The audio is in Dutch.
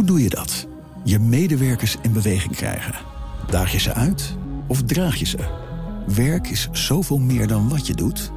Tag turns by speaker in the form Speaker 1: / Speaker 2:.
Speaker 1: Hoe doe je dat? Je medewerkers in beweging krijgen. Daag je ze uit of draag je ze? Werk is zoveel meer dan wat je doet.